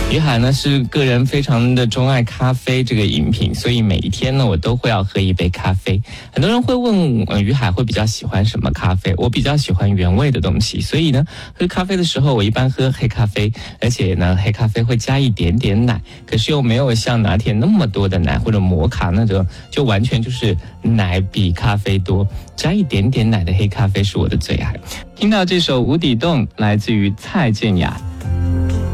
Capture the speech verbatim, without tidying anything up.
于海呢是个人非常的钟爱咖啡这个饮品，所以每一天呢我都会要喝一杯咖啡。很多人会问，呃，于海会比较喜欢什么咖啡？我比较喜欢原味的东西，所以呢喝咖啡的时候我一般喝黑咖啡，而且呢黑咖啡会加一点点奶，可是又没有像拿铁那么多的奶，或者摩卡那种就完全就是奶比咖啡多，加一点点奶的黑咖啡是我的最爱。听到这首无底洞来自于蔡健雅。